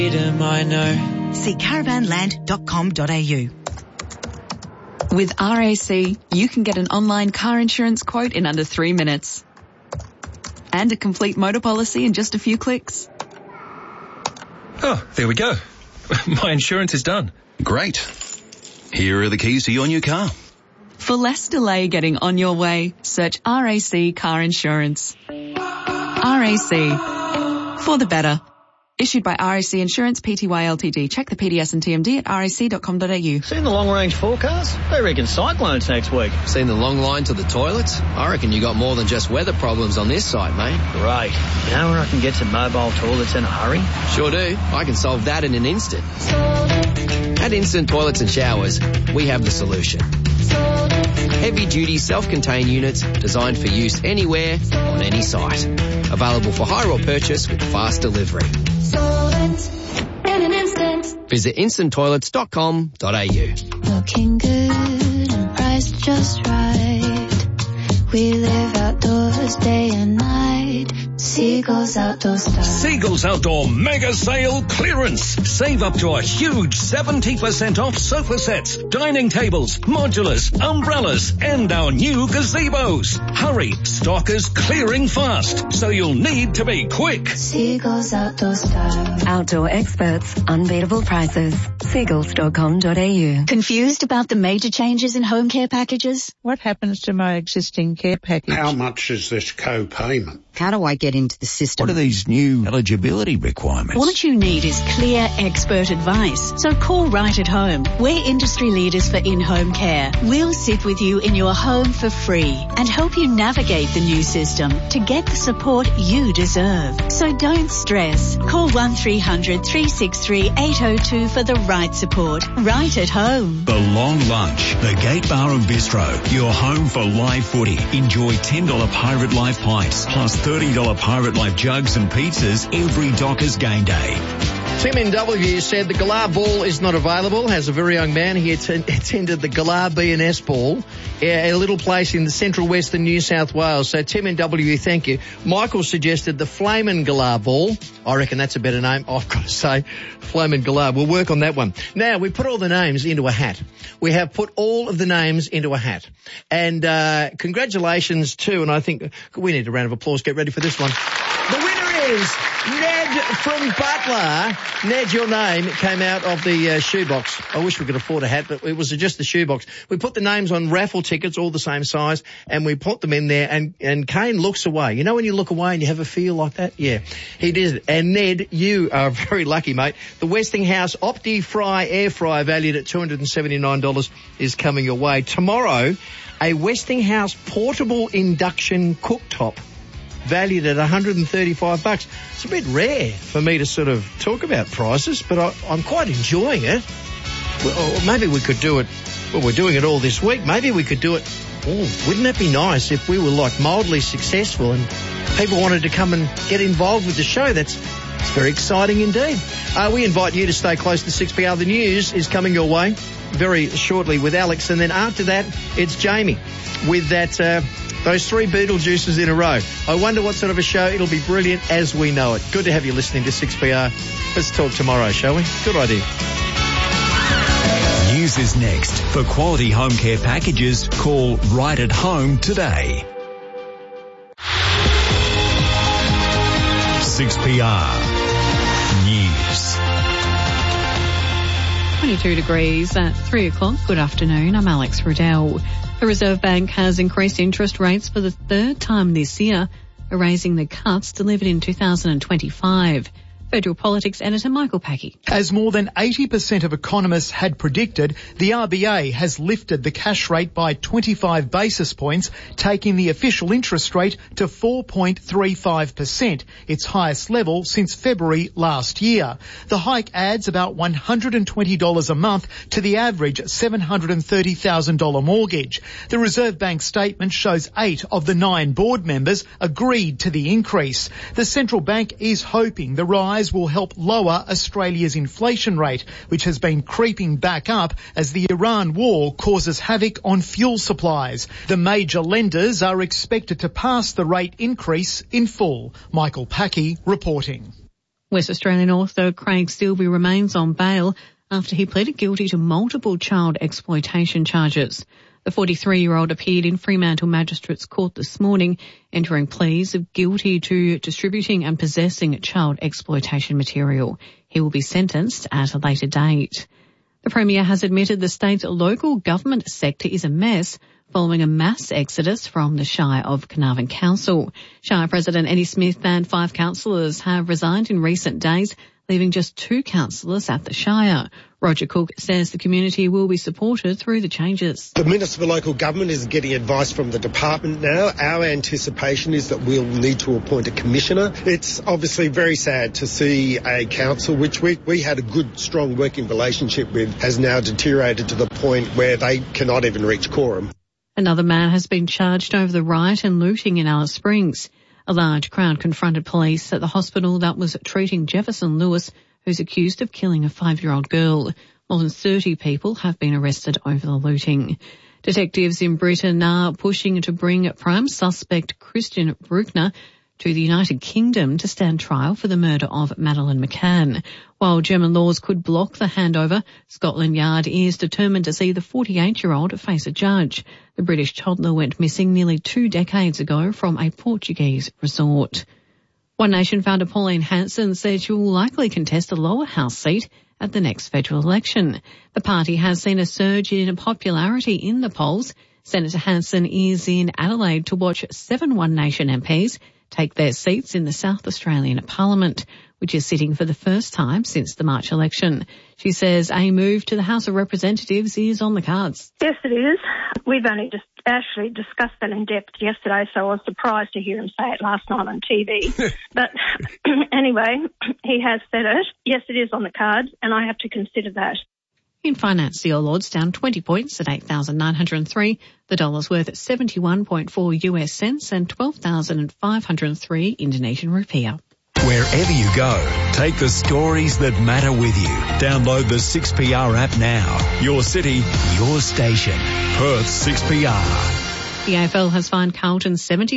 I know. See caravanland.com.au. With RAC, you can get an online car insurance quote in under 3 minutes. And a complete motor policy in just a few clicks. Oh, there we go. My insurance is done. Great. Here are the keys to your new car. For less delay getting on your way, search RAC Car Insurance. RAC. For the better. Issued by RAC Insurance Pty Ltd. Check the PDS and TMD at rac.com.au. Seen the long-range forecast? They reckon cyclones next week. Seen the long line to the toilets? I reckon you got more than just weather problems on this site, mate. Great. You know where I can get to mobile toilets in a hurry? Sure do. I can solve that in an instant. At Instant Toilets and Showers, we have the solution. Heavy-duty self-contained units designed for use anywhere, on any site. Available for hire or purchase with fast delivery. Visit instanttoilets.com.au. Looking good and priced just right. We live outdoors day and night. Seagulls Outdoor Style. Seagulls Outdoor Mega Sale Clearance. Save up to a huge 70% off sofa sets, dining tables, modulars, umbrellas, and our new gazebos. Hurry, stock is clearing fast, so you'll need to be quick. Seagulls Outdoor Style. Outdoor experts, unbeatable prices. Seagulls.com.au. Confused about the major changes in home care packages? What happens to my existing care package? How much is this co-payment? How do I get into the system? What are these new eligibility requirements? What you need is clear expert advice. So call Right at Home. We're industry leaders for in-home care. We'll sit with you in your home for free and help you navigate the new system to get the support you deserve. So don't stress. Call 1300 363 802 for the right support. Right at Home. The Long Lunch. The Gate Bar and Bistro. Your home for live footy. Enjoy $10 Pirate Life pints plus $30 Pirate Life jugs and pizzas every Dockers game day. Tim in W said the Galah Ball is not available. Has a very young man. He attended the Galah B&S Ball, a little place in the central western New South Wales. So Tim in W, thank you. Michael suggested the Flamin' Galah Ball. I reckon that's a better name. I've got to say Flamin' Galah. We'll work on that one. Now, we put all the names into a hat. We have put all of the names into a hat. And congratulations to, and I think we need a round of applause. Get ready for this one. The winner is Ned from Butler. Ned, your name came out of the shoebox. I wish we could afford a hat, but it was just the shoebox. We put the names on raffle tickets, all the same size, and we put them in there, and Kane looks away. You know when you look away and you have a feel like that? Yeah, he did. And Ned, you are very lucky, mate. The Westinghouse Opti-Fry air fryer valued at $279 is coming your way. Tomorrow, a Westinghouse portable induction cooktop valued at $135. It's a bit rare for me to sort of talk about prices, but I'm quite enjoying it. Well, maybe we could do it. Well, we're doing it all this week. Maybe we could do it. Oh, wouldn't that be nice if we were like mildly successful and people wanted to come and get involved with the show? It's very exciting indeed. We invite you to stay close to 6PR. The news is coming your way very shortly with Alex, and then after that, it's Jamie with that. Those three Beetlejuices in a row. I wonder what sort of a show. It'll be brilliant as we know it. Good to have you listening to 6PR. Let's talk tomorrow, shall we? Good idea. News is next. For quality home care packages, call Right at Home today. 6PR News. 22 degrees at 3 o'clock. Good afternoon. I'm Alex Riddell. The Reserve Bank has increased interest rates for the third time this year, erasing the cuts delivered in 2025. Federal Politics editor Michael Packy. As more than 80% of economists had predicted, the RBA has lifted the cash rate by 25 basis points, taking the official interest rate to 4.35%, its highest level since February last year. The hike adds about $120 a month to the average $730,000 mortgage. The Reserve Bank statement shows 8 of the 9 board members agreed to the increase. The central bank is hoping the rise will help lower Australia's inflation rate, which has been creeping back up as the Iran war causes havoc on fuel supplies. The major lenders are expected to pass the rate increase in full. Michael Packy reporting. West Australian author Craig Silvey remains on bail after he pleaded guilty to multiple child exploitation charges. The 43-year-old appeared in Fremantle Magistrates Court this morning, entering pleas of guilty to distributing and possessing child exploitation material. He will be sentenced at a later date. The Premier has admitted the state's local government sector is a mess following a mass exodus from the Shire of Carnarvon Council. Shire President Eddie Smith and 5 councillors have resigned in recent days, leaving just 2 councillors at the Shire. Roger Cook says the community will be supported through the changes. The Minister for Local Government is getting advice from the department now. Our anticipation is that we'll need to appoint a commissioner. It's obviously very sad to see a council, which we had a good, strong working relationship with, has now deteriorated to the point where they cannot even reach quorum. Another man has been charged over the riot and looting in Alice Springs. A large crowd confronted police at the hospital that was treating Jefferson Lewis, who's accused of killing a 5-year-old girl. More than 30 people have been arrested over the looting. Detectives in Britain are pushing to bring prime suspect Christian Bruckner to the United Kingdom to stand trial for the murder of Madeleine McCann. While German laws could block the handover, Scotland Yard is determined to see the 48-year-old face a judge. The British toddler went missing nearly 2 decades ago from a Portuguese resort. One Nation founder Pauline Hanson says she will likely contest a lower house seat at the next federal election. The party has seen a surge in popularity in the polls. Senator Hanson is in Adelaide to watch 7 One Nation MPs take their seats in the South Australian Parliament, which is sitting for the first time since the March election. She says a move to the House of Representatives is on the cards. Yes, it is. We've only just actually discussed that in depth yesterday, so I was surprised to hear him say it last night on TV. But anyway, he has said it. Yes, it is on the cards, and I have to consider that. In finance, the All Ords down 20 points at 8,903. The dollar's worth at 71.4 US cents and 12,503 Indonesian rupiah. Wherever you go, take the stories that matter with you. Download the 6PR app now. Your city, your station. Perth 6PR. The AFL has fined Carlton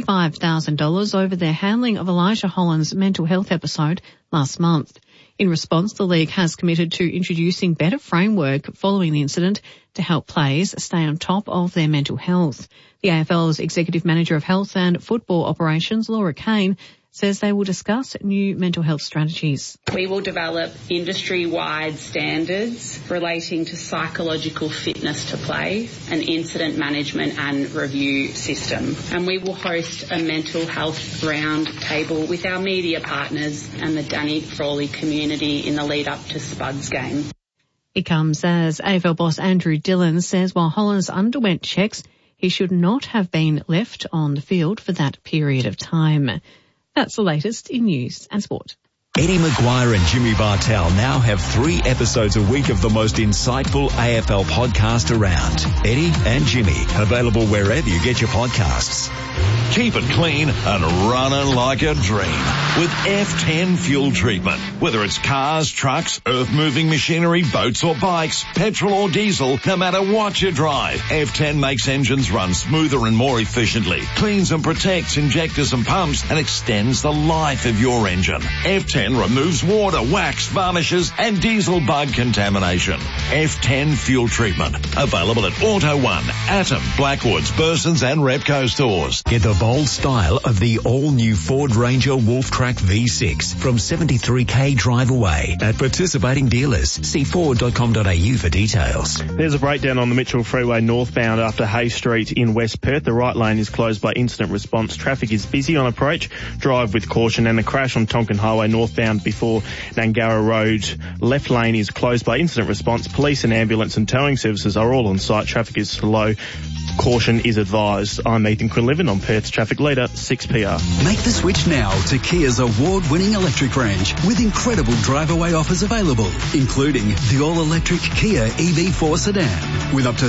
$75,000 over their handling of Elijah Holland's mental health episode last month. In response, the league has committed to introducing better framework following the incident to help players stay on top of their mental health. The AFL's Executive Manager of Health and Football Operations, Laura Kane, says they will discuss new mental health strategies. We will develop industry-wide standards relating to psychological fitness to play, an incident management and review system. And we will host a mental health round table with our media partners and the Danny Frawley community in the lead up to Spud's game. It comes as AFL boss Andrew Dillon says while Hollands underwent checks, he should not have been left on the field for that period of time. That's the latest in news and sport. Eddie Maguire and Jimmy Bartell now have 3 episodes a week of the most insightful AFL podcast around. Eddie and Jimmy, available wherever you get your podcasts. Keep it clean and running like a dream with F10 fuel treatment. Whether it's cars, trucks, earth-moving machinery, boats or bikes, petrol or diesel, no matter what you drive, F10 makes engines run smoother and more efficiently, cleans and protects injectors and pumps, and extends the life of your engine. F10 removes water, wax, varnishes and diesel bug contamination. F10 fuel treatment. Available at Auto One, Atom, Blackwoods, Burson's and Repco stores. Get the bold style of the all-new Ford Ranger Wolftrack V6 from 73k drive away at participating dealers. See Ford.com.au for details. There's a breakdown on the Mitchell Freeway northbound after Hay Street in West Perth. The right lane is closed by incident response. Traffic is busy on approach. Drive with caution. And the crash on Tonkin Highway northbound before Nangara Road. Left lane is closed by incident response. Police and ambulance and towing services are all on site. Traffic is slow. Caution is advised. I'm Ethan Quinlivan on Perth's Traffic Leader, 6PR. Make the switch now to Kia's award-winning electric range with incredible drive-away offers available, including the all-electric Kia EV4 sedan with up to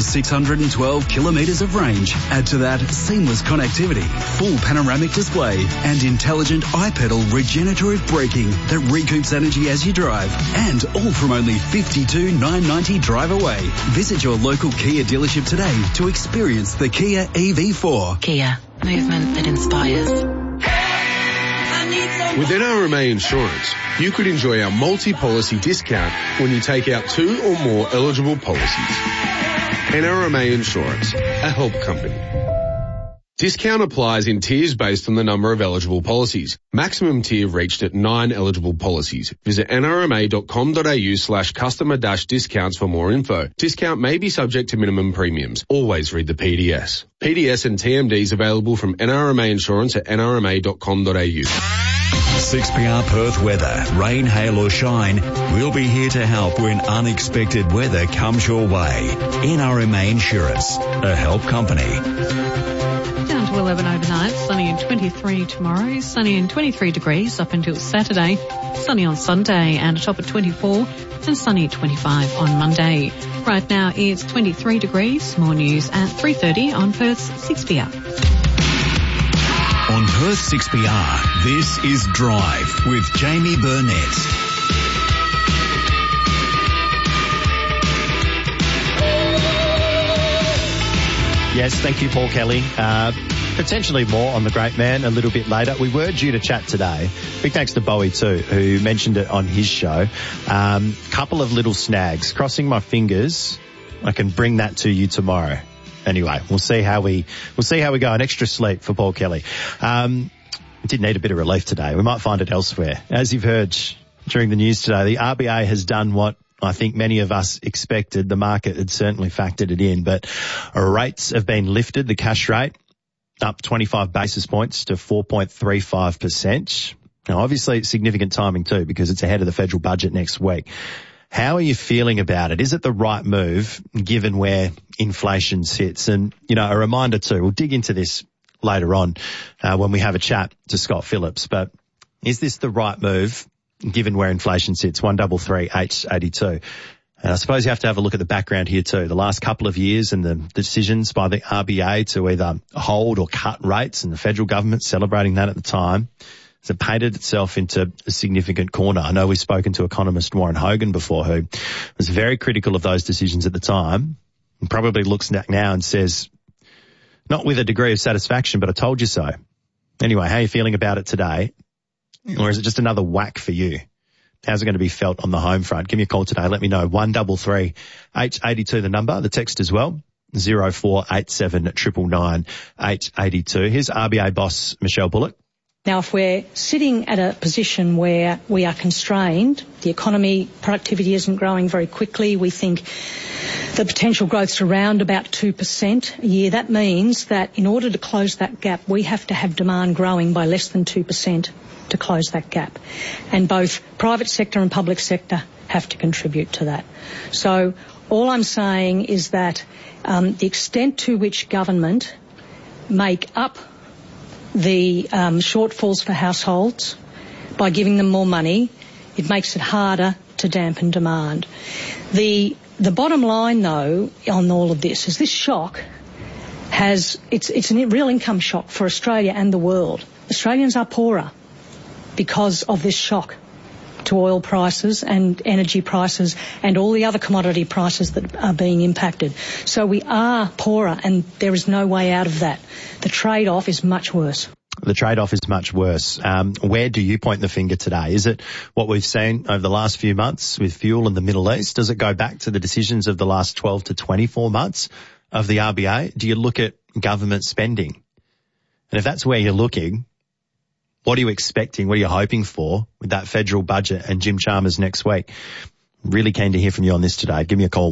612 kilometres of range. Add to that seamless connectivity, full panoramic display and intelligent iPedal regenerative braking that recoups energy as you drive, and all from only $52,990 drive away. Visit your local Kia dealership today to experience the Kia EV4. Kia, movement that inspires. I need some With NRMA Insurance, you could enjoy our multi-policy discount when you take out 2 or more eligible policies. NRMA Insurance, a help company. Discount applies in tiers based on the number of eligible policies. Maximum tier reached at 9 eligible policies. Visit nrma.com.au/customer-discounts for more info. Discount may be subject to minimum premiums. Always read the PDS. PDS and TMDs available from NRMA Insurance at nrma.com.au. 6PR Perth weather. Rain, hail or shine, we'll be here to help when unexpected weather comes your way. NRMA Insurance, a help company. Down to 11 overnight, sunny and 23 tomorrow, sunny and 23 degrees up until Saturday, sunny on Sunday and a top at 24 and sunny at 25 on Monday. Right now it's 23 degrees. More news at 3:30 on Perth's 6PR. On Perth 6PR, this is Drive with Jamie Burnett. Yes, thank you, Paul Kelly. Potentially more on the great man a little bit later. We were due to chat today. Big thanks to Bowie too, who mentioned it on his show. Couple of little snags. Crossing my fingers, I can bring that to you tomorrow. Anyway, we'll see how we go. An extra sleep for Paul Kelly. Did need a bit of relief today. We might find it elsewhere. As you've heard during the news today, the RBA has done what I think many of us expected. The market had certainly factored it in, but rates have been lifted. The cash rate up 25 basis points to 4.35%. Now, obviously, it's significant timing too, because it's ahead of the federal budget next week. How are you feeling about it? Is it the right move given where inflation sits? And, a reminder too, we'll dig into this later on when we have a chat to Scott Phillips, but is this the right move given where inflation sits? 133-882. And I suppose you have to have a look at the background here too. The last couple of years and the decisions by the RBA to either hold or cut rates, and the federal government celebrating that at the time, has it painted itself into a significant corner. I know we've spoken to economist Warren Hogan before, who was very critical of those decisions at the time, and probably looks back now and says, not with a degree of satisfaction, but I told you so. Anyway, how are you feeling about it today? Or is it just another whack for you? How's it going to be felt on the home front? Give me a call today. Let me know. 133-882 the number. The text as well. 0487 999 882. Here's RBA boss Michelle Bullock. Now, if we're sitting at a position where we are constrained, the economy, productivity isn't growing very quickly, we think the potential growth's around about 2% a year. That means that in order to close that gap, we have to have demand growing by less than 2% to close that gap. And both private sector and public sector have to contribute to that. So all I'm saying is that the extent to which government make up the shortfalls for households by giving them more money, it makes it harder to dampen demand. The bottom line, though, on all of this is this shock it's a real income shock for Australia and the world. Australians are poorer because of this shock to oil prices and energy prices and all the other commodity prices that are being impacted. So we are poorer, and there is no way out of that. The trade-off is much worse. The trade-off is much worse. Where do you point the finger today? Is it what we've seen over the last few months with fuel in the Middle East? Does it go back to the decisions of the last 12 to 24 months of the RBA? Do you look at government spending? And if that's where you're looking, what are you expecting? What are you hoping for with that federal budget and Jim Chalmers next week? Really keen to hear from you on this today. Give me a call,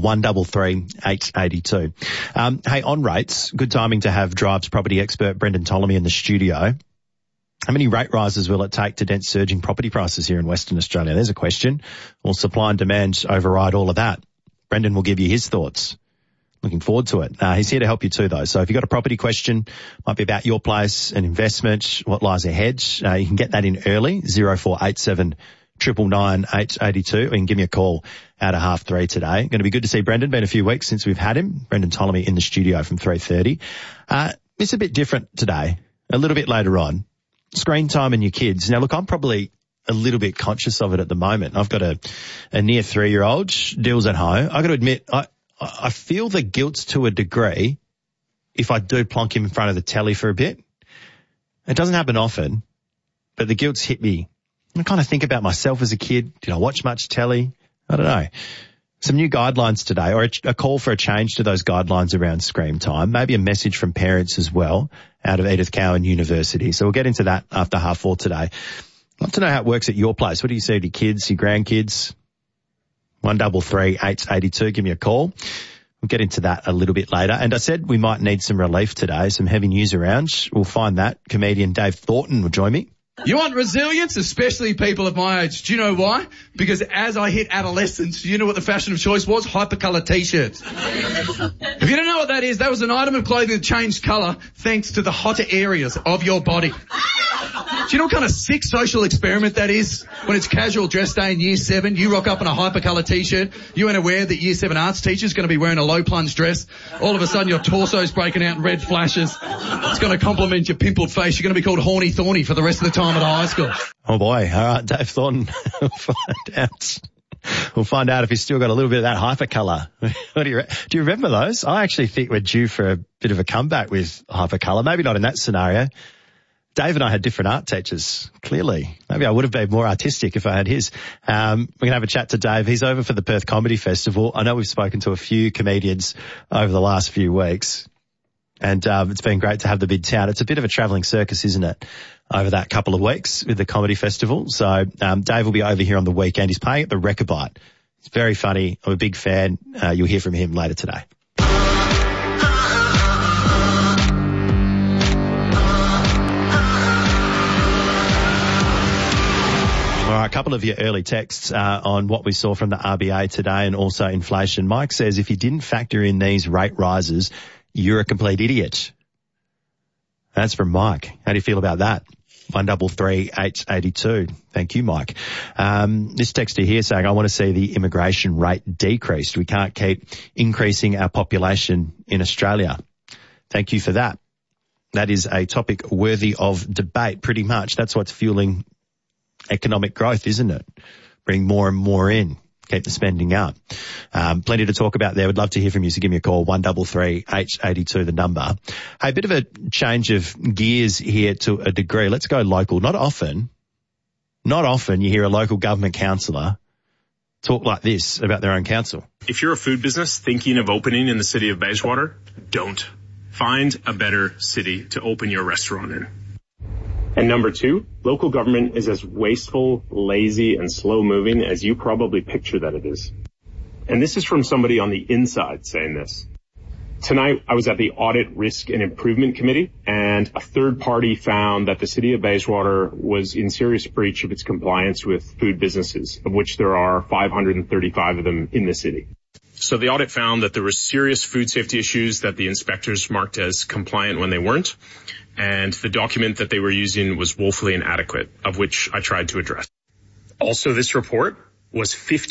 133-882. Hey, on rates, good timing to have Drive's property expert Brendan Ptolemy in the studio. How many rate rises will it take to dent surging property prices here in Western Australia? There's a question. Will supply and demand override all of that? Brendan will give you his thoughts. Looking forward to it. He's here to help you too, though. So if you've got a property question, might be about your place, an investment, what lies ahead, you can get that in early, 0487 999 882. Or you can give me a call at 3:30 today. Going to be good to see Brendan. Been a few weeks since we've had him. Brendan Ptolemy in the studio from 3:30. It's a bit different today, a little bit later on. Screen time and your kids. Now, look, I'm probably a little bit conscious of it at the moment. I've got a near 3-year-old, Dill's at home. I've got to admit, I feel the guilt to a degree if I do plonk him in front of the telly for a bit. It doesn't happen often, but the guilt's hit me I kind of think about myself as a kid. Did I watch much telly? I don't know. Some new guidelines today, or a call for a change to those guidelines around screen time. Maybe a message from parents as well out of Edith Cowan University. So we'll get into that after 4:30 today. I'd love to know how it works at your place. What do you see to your kids, your grandkids? 133 882. Give me a call. We'll get into that a little bit later. And I said we might need some relief today, some heavy news around. We'll find that. Comedian Dave Thornton will join me. You want resilience, especially people of my age. Do you know why? Because as I hit adolescence, you know what the fashion of choice was? Hypercolour t-shirts. If you don't know what that is, that was an item of clothing that changed colour thanks to the hotter areas of your body. Do you know what kind of sick social experiment that is? When it's casual dress day in year 7, you rock up in a hypercolour t-shirt, you ain't aware that year 7 arts teacher's going to be wearing a low plunge dress. All of a sudden your torso's breaking out in red flashes. It's going to complement your pimpled face. You're going to be called Horny Thorny for the rest of the time at high school. Oh boy. All right, Dave Thornton. We'll find out if he's still got a little bit of that hypercolour. Do you remember those? I actually think we're due for a bit of a comeback with hypercolour. Maybe not in that scenario. Dave and I had different art teachers, clearly. Maybe I would have been more artistic if I had his. We're going to have a chat to Dave. He's over for the Perth Comedy Festival. I know we've spoken to a few comedians over the last few weeks, and it's been great to have the big town. It's a bit of a travelling circus, isn't it, over that couple of weeks with the Comedy Festival. So Dave will be over here on the weekend. He's playing at the Rechabite. It's very funny. I'm a big fan. You'll hear from him later today. All right, a couple of your early texts on what we saw from the RBA today and also inflation. Mike says, if you didn't factor in these rate rises, you're a complete idiot. That's from Mike. How do you feel about that? 133 882. Thank you, Mike. This texter here saying, I want to see the immigration rate decreased. We can't keep increasing our population in Australia. Thank you for that. That is a topic worthy of debate, pretty much. That's what's fueling economic growth, isn't it? Bring more and more in, keep the spending up. Plenty to talk about there. Would love to hear from you, so give me a call, 133 882, the number. Hey, a bit of a change of gears here to a degree. Let's go local. Not often you hear a local government councillor talk like this about their own council. If you're a food business thinking of opening in the city of Bayswater, don't. Find a better city to open your restaurant in. And number 2, local government is as wasteful, lazy, and slow-moving as you probably picture that it is. And this is from somebody on the inside saying this. Tonight, I was at the Audit, Risk, and Improvement Committee, and a third party found that the city of Bayswater was in serious breach of its compliance with food businesses, of which there are 535 of them in the city. So the audit found that there were serious food safety issues that the inspectors marked as compliant when they weren't, and the document that they were using was woefully inadequate, of which I tried to address. Also, this report was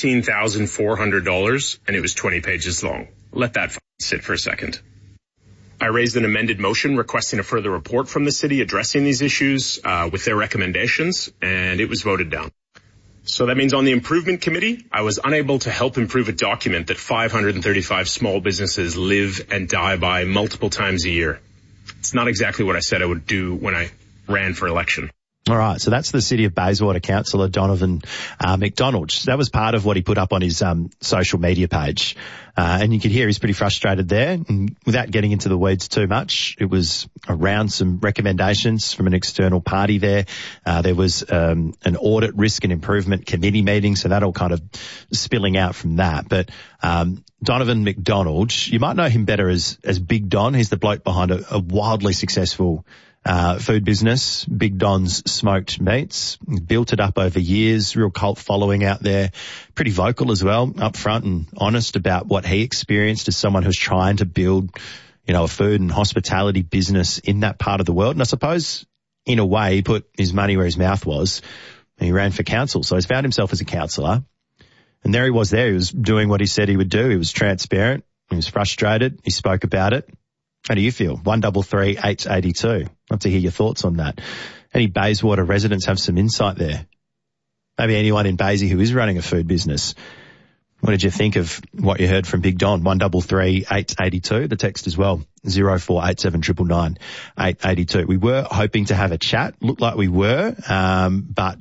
$15,400, and it was 20 pages long. Let that sit for a second. I raised an amended motion requesting a further report from the city addressing these issues with their recommendations, and it was voted down. So that means on the improvement committee, I was unable to help improve a document that 535 small businesses live and die by multiple times a year. It's not exactly what I said I would do when I ran for election. All right, so that's the City of Bayswater councillor Donovan McDonald. That was part of what he put up on his social media page. And you could hear he's pretty frustrated there. And without getting into the weeds too much, it was around some recommendations from an external party there. There was an audit, risk and improvement committee meeting, so that all kind of spilling out from that. But Donovan McDonald, you might know him better as Big Don. He's the bloke behind a wildly successful food business, Big Don's Smoked Meats. Built it up over years, real cult following out there, pretty vocal as well, upfront and honest about what he experienced as someone who's trying to build, a food and hospitality business in that part of the world. And I suppose, in a way, he put his money where his mouth was, and he ran for council. So he's found himself as a councillor, and there he was there. He was doing what he said he would do. He was transparent. He was frustrated. He spoke about it. How do you feel? 133 882. Love to hear your thoughts on that. Any Bayswater residents have some insight there? Maybe anyone in Baysy who is running a food business. What did you think of what you heard from Big Don? 133 882. The text as well, 0487 999 882. We were hoping to have a chat. Looked like we were, but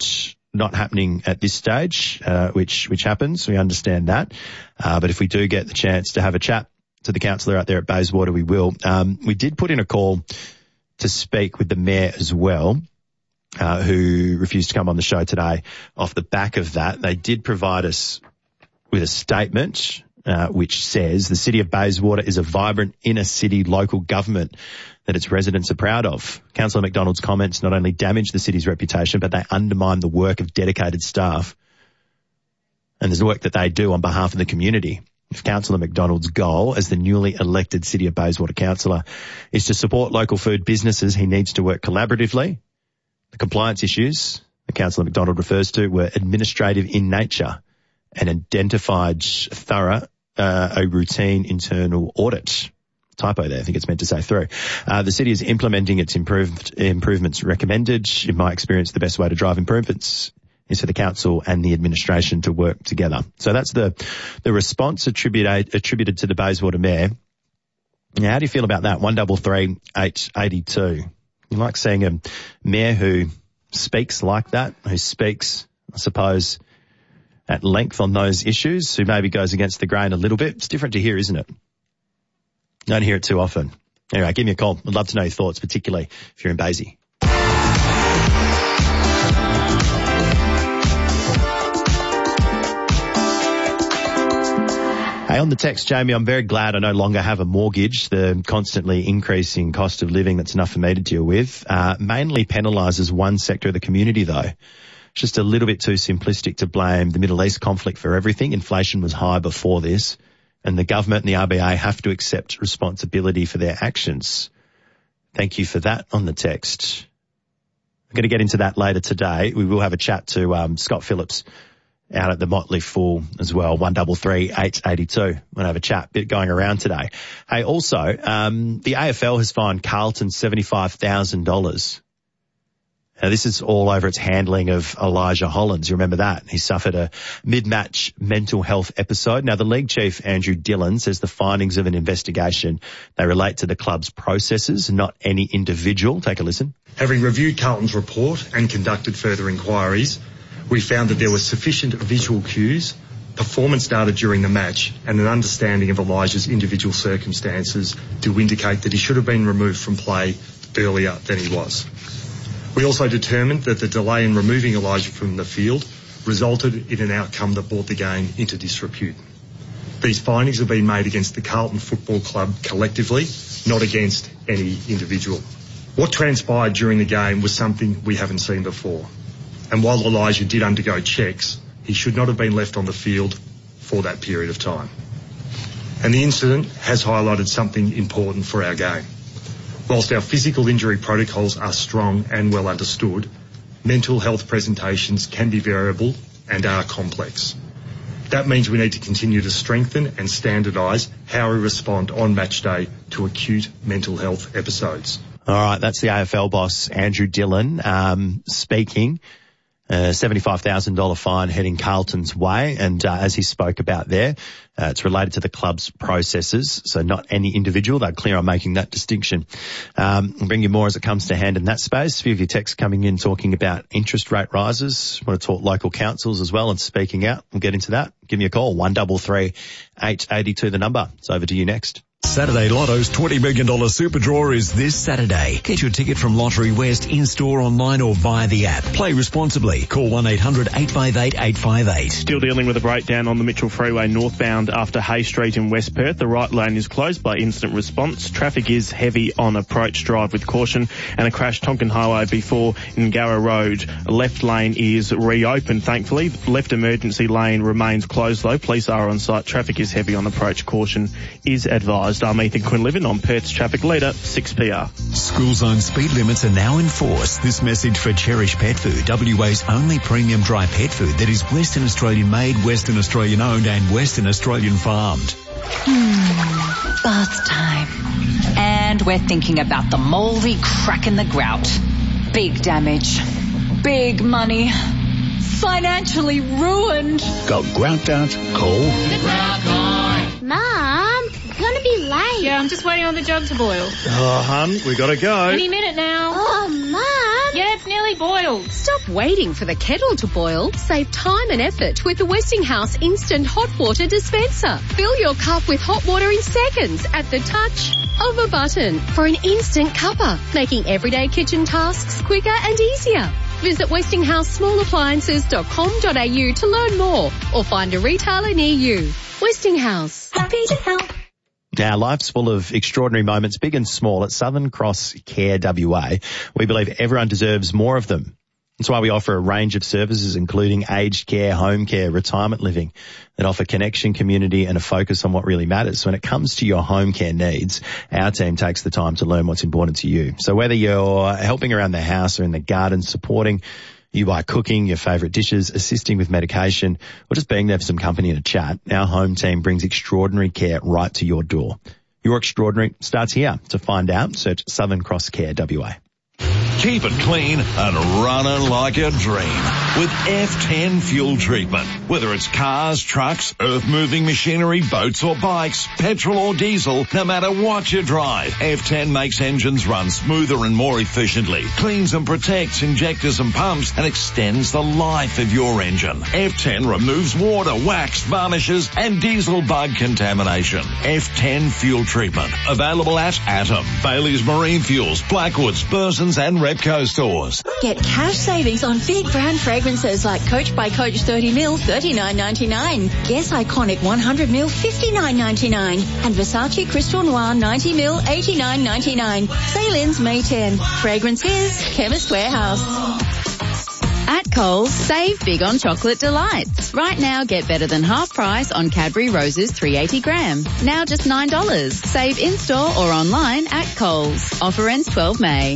not happening at this stage, which happens. We understand that. But if we do get the chance to have a chat to the councillor out there at Bayswater, we will. We did put in a call to speak with the mayor as well, who refused to come on the show today. Off the back of that, they did provide us with a statement which says the city of Bayswater is a vibrant inner city local government that its residents are proud of. Councillor McDonald's comments not only damage the city's reputation, but they undermine the work of dedicated staff and the work that they do on behalf of the community. If Councillor McDonald's goal as the newly elected City of Bayswater councillor is to support local food businesses, he needs to work collaboratively. The compliance issues that Councillor McDonald refers to were administrative in nature and identified a routine internal audit. Typo there, I think it's meant to say through. The city is implementing its improvements recommended. In my experience, the best way to drive improvements is for the council and the administration to work together. So that's the response attributed to the Bayswater mayor. Now, how do you feel about that? 133 882. You like seeing a mayor who speaks like that, who speaks, I suppose, at length on those issues, who maybe goes against the grain a little bit. It's different to hear, isn't it? Don't hear it too often. Anyway, give me a call. I'd love to know your thoughts, particularly if you're in Baysy. Hey, on the text, Jamie, I'm very glad I no longer have a mortgage. The constantly increasing cost of living that's enough for me to deal with mainly penalises one sector of the community, though. It's just a little bit too simplistic to blame the Middle East conflict for everything. Inflation was high before this, and the government and the RBA have to accept responsibility for their actions. Thank you for that on the text. I'm going to get into that later today. We will have a chat to Scott Phillips out at the Motley Fool as well, 133 882. We're going to have a chat, bit going around today. Hey, also, the AFL has fined Carlton $75,000. Now, this is all over its handling of Elijah Hollands. You remember that? He suffered a mid-match mental health episode. Now, the league chief, Andrew Dillon, says the findings of an investigation, they relate to the club's processes, not any individual. Take a listen. Having reviewed Carlton's report and conducted further inquiries, we found that there were sufficient visual cues, performance data during the match, and an understanding of Elijah's individual circumstances to indicate that he should have been removed from play earlier than he was. We also determined that the delay in removing Elijah from the field resulted in an outcome that brought the game into disrepute. These findings have been made against the Carlton Football Club collectively, not against any individual. What transpired during the game was something we haven't seen before. And while Elijah did undergo checks, he should not have been left on the field for that period of time. And the incident has highlighted something important for our game. Whilst our physical injury protocols are strong and well understood, mental health presentations can be variable and are complex. That means we need to continue to strengthen and standardise how we respond on match day to acute mental health episodes. All right, that's the AFL boss, Andrew Dillon, speaking. $75,000 fine heading Carlton's way, and as he spoke about there, it's related to the club's processes, so not any individual. They're clear on making that distinction. We'll bring you more as it comes to hand in that space. A few of your texts coming in talking about interest rate rises. Want to talk local councils as well and speaking out. We'll get into that. Give me a call, 133 882 the number. It's over to you next. Saturday Lotto's $20 million Super Draw is this Saturday. Get your ticket from Lottery West in-store, online or via the app. Play responsibly. Call 1-800-858-858. Still dealing with a breakdown on the Mitchell Freeway northbound after Hay Street in West Perth. The right lane is closed by instant response. Traffic is heavy on approach. Drive with caution. And a crash Tonkin Highway before Ngara Road. Left lane is reopened, thankfully. Left emergency lane remains closed though. Police are on site. Traffic is heavy on approach. Caution is advised. I'm Ethan Quinlivan on Perth's Traffic Leader, 6PR. School zone speed limits are now enforced. This message for Cherish Pet Food, WA's only premium dry pet food that is Western Australian made, Western Australian owned and Western Australian farmed. Bath time. And we're thinking about the mouldy crack in the grout. Big damage. Big money. Financially ruined. Got grout out? Call The Grout Guy. Mum, we're going to be late. Yeah, I'm just waiting on the jug to boil. Oh, hun, we gotta go. Any minute now. Oh, Mum. Yeah, it's nearly nearly boiled. Stop waiting for the kettle to boil. Save time and effort with the Westinghouse Instant Hot Water Dispenser. Fill your cup with hot water in seconds at the touch of a button for an instant cuppa, making everyday kitchen tasks quicker and easier. Visit westinghousesmallappliances.com.au to learn more or find a retailer near you. Westinghouse. Happy to help. Now, life's full of extraordinary moments, big and small. At Southern Cross Care WA, we believe everyone deserves more of them. That's why we offer a range of services, including aged care, home care, retirement living, that offer connection, community, and a focus on what really matters. So when it comes to your home care needs, our team takes the time to learn what's important to you. So whether you're helping around the house or in the garden, supporting you by cooking your favourite dishes, assisting with medication, or just being there for some company and a chat, our home team brings extraordinary care right to your door. Your extraordinary starts here. To find out, search Southern Cross Care WA. Keep it clean and running like a dream with F10 fuel treatment. Whether it's cars, trucks, earth-moving machinery, boats or bikes, petrol or diesel, no matter what you drive, F10 makes engines run smoother and more efficiently, cleans and protects injectors and pumps, and extends the life of your engine. F10 removes water, wax, varnishes, and diesel bug contamination. F10 fuel treatment. Available at Atom, Bailey's Marine Fuels, Blackwoods, Burson's and Repco stores. Get cash savings on big brand fragrances like Coach by Coach 30ml, $39.99. Guess Iconic 100ml, $59.99. And Versace Crystal Noir 90ml, $89.99. Sale ends May 10. Fragrances, Chemist Warehouse. At Coles, save big on chocolate delights. Right now, get better than half price on Cadbury Roses 380 gram. Now just $9. Save in-store or online at Coles. Offer ends 12 May.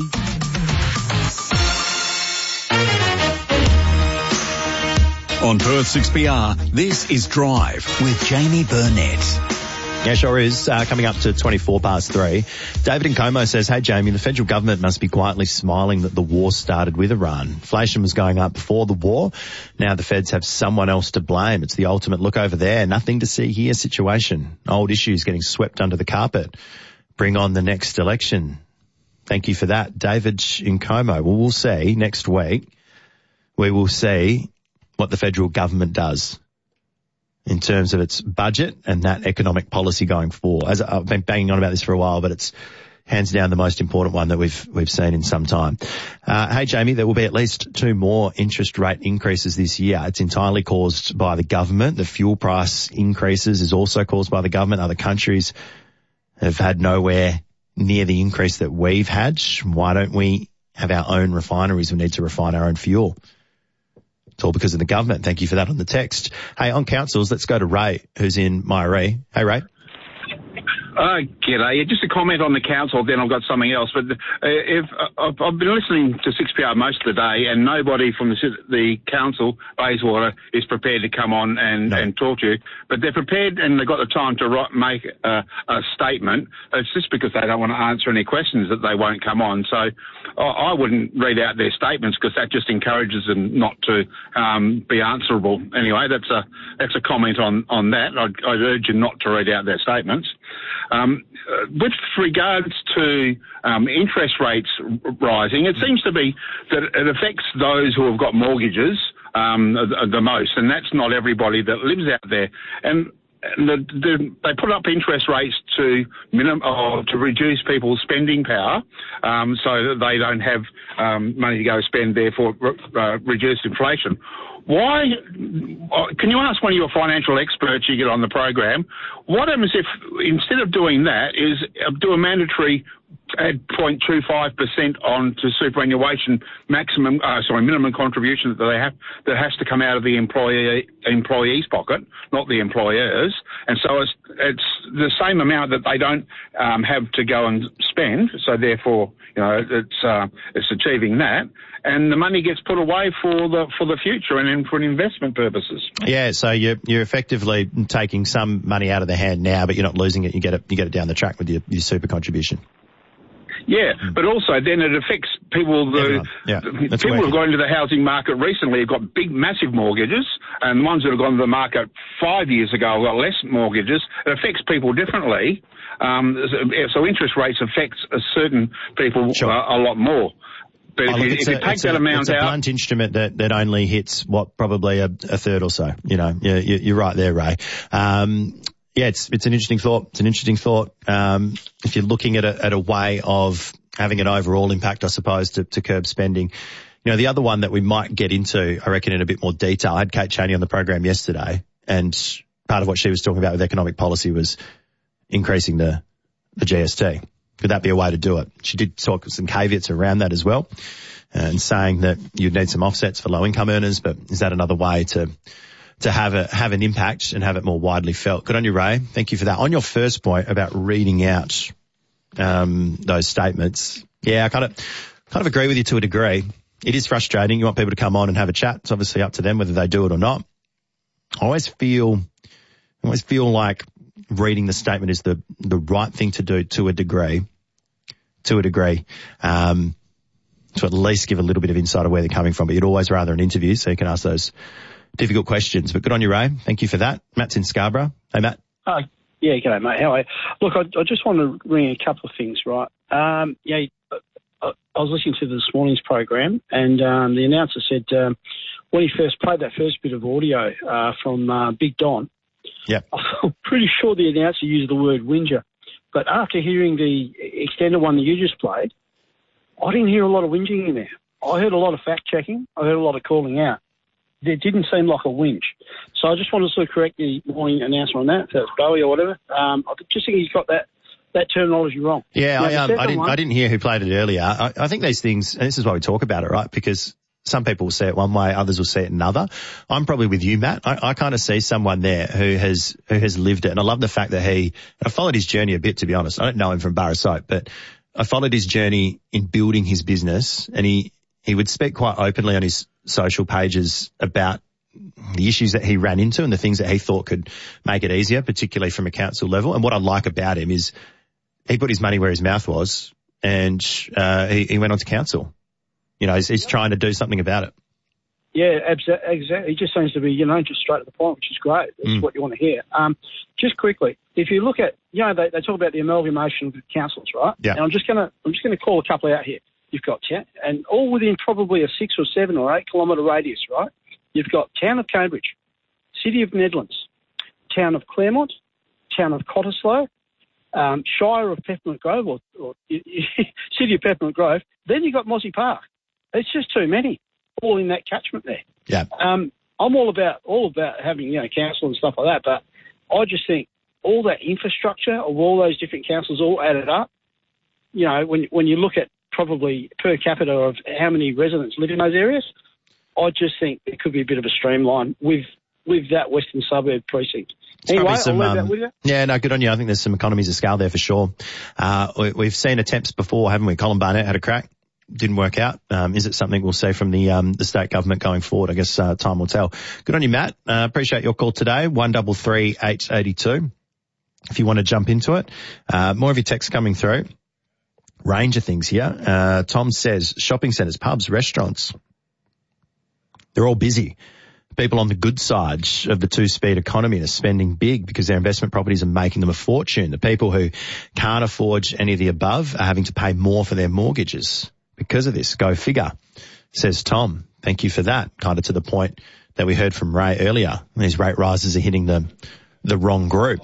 On Perth 6PR, this is Drive with Jamie Burnett. Yeah, sure is. Coming up to 3:24. David Nkomo says, hey, Jamie, the federal government must be quietly smiling that the war started with Iran. Inflation was going up before the war. Now the feds have someone else to blame. It's the ultimate look over there, nothing to see here situation. Old issues getting swept under the carpet. Bring on the next election. Thank you for that, David Nkomo. Well, we'll see next week. We will see what the federal government does in terms of its budget and that economic policy going forward. As I've been banging on about this for a while, but it's hands down the most important one that we've seen in some time. Hey, Jamie, there will be at least 2 more interest rate increases this year. It's entirely caused by the government. The fuel price increases is also caused by the government. Other countries have had nowhere near the increase that we've had. Why don't we have our own refineries? We need to refine our own fuel. It's all because of the government. Thank you for that on the text. Hey, on councils, let's go to Ray, who's in Myrie. Hey, Ray. G'day. Just a comment on the council, then I've got something else. But if I've been listening to 6PR most of the day, and nobody from the council, Bayswater, is prepared to come on and talk to you. But they're prepared, and they've got the time to make a statement. It's just because they don't want to answer any questions that they won't come on. So I wouldn't read out their statements because that just encourages them not to be answerable. Anyway, that's a comment on that. I'd urge you not to read out their statements. With regards to interest rates rising, it seems to be that it affects those who have got mortgages the most, and that's not everybody that lives out there. And they put up interest rates to reduce people's spending power, so that they don't have money to go spend, therefore reduce inflation. Why? Can you ask one of your financial experts you get on the program, what happens if instead of doing that is do a mandatory add 0.25% on to superannuation minimum contribution that has to come out of the employee's pocket, not the employer's, and so it's the same amount that they don't have to go and spend. So therefore, it's achieving that, and the money gets put away for the future and then for investment purposes. Yeah, so you're effectively taking some money out of the hand now, but you're not losing it. You get it down the track with your super contribution. Yeah, but also then it affects people. People who have gone into the housing market recently have got massive mortgages, and the ones that have gone to the market 5 years ago have got less mortgages. It affects people differently. So interest rates affects certain people a lot more. But if you take that amount out... It's a blunt instrument that only hits, probably a third or so. You know, you're right there, Ray. It's an interesting thought. It's an interesting thought. If you're looking at a way of having an overall impact, I suppose, to curb spending. You know, the other one that we might get into, I reckon, in a bit more detail. I had Kate Chaney on the program yesterday, and part of what she was talking about with economic policy was increasing the GST. Could that be a way to do it? She did talk some caveats around that as well, and saying that you'd need some offsets for low income earners, but is that another way to have an impact and have it more widely felt? Good on you, Ray. Thank you for that. On your first point about reading out those statements, yeah, I kind of agree with you to a degree. It is frustrating. You want people to come on and have a chat. It's obviously up to them whether they do it or not. I always feel like reading the statement is the right thing to do to a degree. To at least give a little bit of insight of where they're coming from. But you'd always rather an interview so you can ask those difficult questions. But good on you, Ray. Thank you for that. Matt's in Scarborough. Hey, Matt. Yeah, g'day, mate. How are you? Look, I just want to bring a couple of things, right? I was listening to this morning's program, and the announcer said when he first played that first bit of audio from Big Don, I'm pretty sure the announcer used the word whinger. But after hearing the extended one that you just played, I didn't hear a lot of whinging in there. I heard a lot of fact-checking. I heard a lot of calling out. There didn't seem like a whinge. So I just wanted to sort of correct the morning announcer on that, if that's Bowie or whatever. I just think he's got that terminology wrong. Yeah, I didn't hear who played it earlier. I think these things, and this is why we talk about it, right? Because some people will say it one way, others will say it another. I'm probably with you, Matt. I kind of see someone there who has lived it. And I love the fact that I followed his journey a bit, to be honest. I don't know him from bar of soap, but I followed his journey in building his business, and he would speak quite openly on his social pages about the issues that he ran into and the things that he thought could make it easier, particularly from a council level. And what I like about him is he put his money where his mouth was, and he went on to council. You know, he's trying to do something about it. Yeah, exactly. He just seems to be, just straight to the point, which is great. That's what you want to hear. Just quickly, if you look at, they talk about the amalgamation of the councils, right? Yeah. And I'm just going to call a couple out here. You've got and all within probably a 6 or 7 or 8 kilometre radius, right? You've got Town of Cambridge, City of Nedlands, Town of Claremont, Town of Cottesloe, Shire of Peppermint Grove, or City of Peppermint Grove. Then you've got Mossy Park. It's just too many, all in that catchment there. Yeah. I'm all about having council and stuff like that, but I just think all that infrastructure of all those different councils all added up. When you look at probably per capita of how many residents live in those areas, I just think it could be a bit of a streamline with that Western Suburb precinct. Anyway, I'll leave that with you. Yeah, no, good on you. I think there's some economies of scale there for sure. We've seen attempts before, haven't we? Colin Barnett had a crack. Didn't work out. Is it something we'll see from the state government going forward? I guess time will tell. Good on you, Matt. Appreciate your call today. 133 882. If you want to jump into it. More of your texts coming through. Range of things here. Tom says shopping centres, pubs, restaurants. They're all busy. People on the good side of the two-speed economy are spending big because their investment properties are making them a fortune. The people who can't afford any of the above are having to pay more for their mortgages because of this. Go figure, says Tom. Thank you for that. Kind of to the point that we heard from Ray earlier. These rate rises are hitting the wrong group.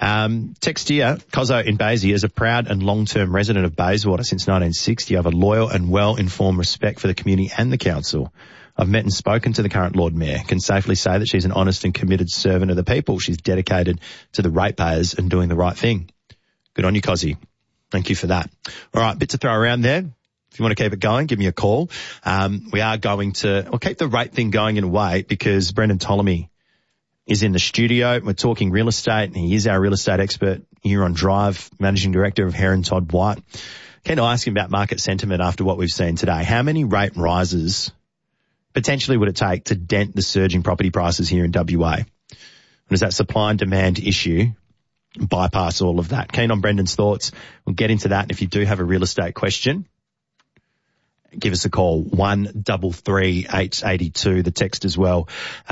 Text here, Cozzo in Basie, as a proud and long-term resident of Bayswater since 1960, I have a loyal and well-informed respect for the community and the council. I've met and spoken to the current Lord Mayor. Can safely say that she's an honest and committed servant of the people. She's dedicated to the ratepayers and doing the right thing. Good on you, Cozzy. Thank you for that. All right, bit to throw around there. If you want to keep it going, give me a call. We are going to, we'll keep the rate thing going in a way because Brendan Ptolemy is in the studio. We're talking real estate, and he is our real estate expert here on Drive, Managing Director of Heron Todd White. Can I ask him about market sentiment after what we've seen today? How many rate rises potentially would it take to dent the surging property prices here in WA? And does that supply and demand issue bypass all of that? Keen on Brendan's thoughts. We'll get into that. And if you do have a real estate question, give us a call, 133 882. The text as well,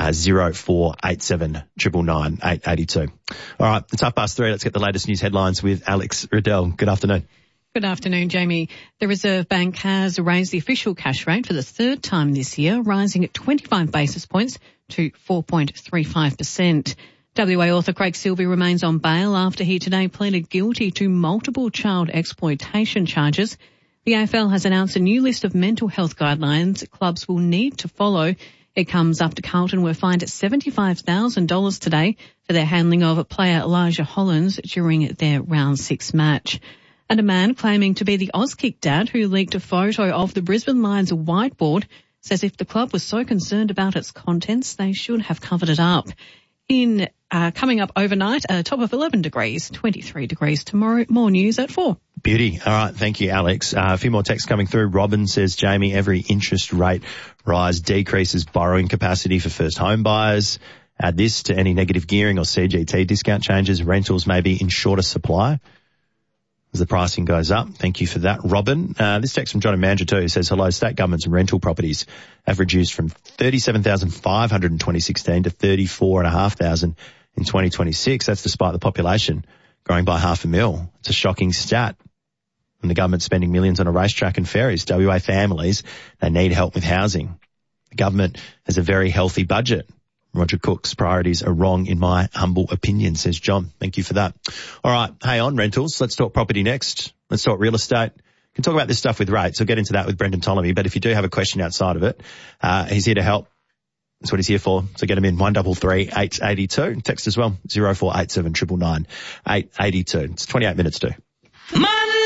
0487 999 882. All right, it's 3:30. Let's get the latest news headlines with Alex Riddell. Good afternoon. Good afternoon, Jamie. The Reserve Bank has raised the official cash rate for the third time this year, rising at 25 basis points to 4.35%. WA author Craig Silvey remains on bail after he today pleaded guilty to multiple child exploitation charges. The AFL has announced a new list of mental health guidelines clubs will need to follow. It comes after Carlton were fined $75,000 today for their handling of player Elijah Hollins during their round 6 match. And a man claiming to be the Auskick dad who leaked a photo of the Brisbane Lions whiteboard says if the club was so concerned about its contents, they should have covered it up. Coming up overnight, a top of 11 degrees, 23 degrees tomorrow. More news at 4. Beauty. All right. Thank you, Alex. A few more texts coming through. Robin says, Jamie, every interest rate rise decreases borrowing capacity for first home buyers. Add this to any negative gearing or CGT discount changes. Rentals may be in shorter supply as the pricing goes up. Thank you for that, Robin. This text from John and Mandra too says, hello, state government's rental properties have reduced from 37,500 in 2016 to 34,500 in 2026. That's despite the population growing by 500,000. It's a shocking stat. And the government's spending millions on a racetrack and ferries. WA families, they need help with housing. The government has a very healthy budget. Roger Cook's priorities are wrong in my humble opinion, says John. Thank you for that. All right. Hey, on rentals. Let's talk property next. Let's talk real estate. We can talk about this stuff with rates. I'll get into that with Brendan Ptolemy. But if you do have a question outside of it, he's here to help. That's what he's here for. So get him in 133 882. Text as well, 0487 999 882. It's 28 minutes to.